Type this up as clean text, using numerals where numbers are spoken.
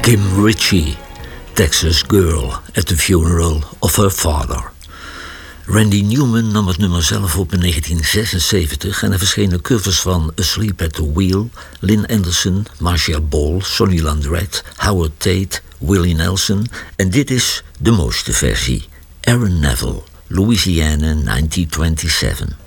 Kim Ritchie, Texas Girl at the Funeral of Her Father. Randy Newman nam het nummer zelf op in 1976 en er verschenen covers van Asleep at the Wheel, Lynn Anderson, Marcia Ball, Sonny Landreth, Howard Tate, Willie Nelson en dit is de mooiste versie, Aaron Neville, Louisiana 1927.